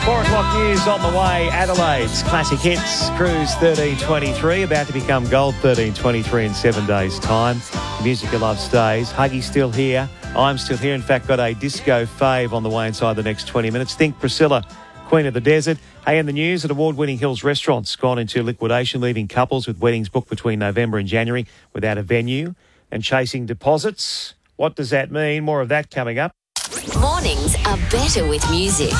4 o'clock news on the way. Adelaide's Classic Hits Cruise 1323, about to become Gold 1323 in 7 days' time. The music you love stays. Huggy's still here. I'm still here. In fact, got a disco fave on the way inside the next 20 minutes. Think Priscilla, Queen of the Desert. Hey, in the news, an award-winning Hills restaurant's gone into liquidation, leaving couples with weddings booked between November and January without a venue and chasing deposits. What does that mean? More of that coming up. Mornings are better with music.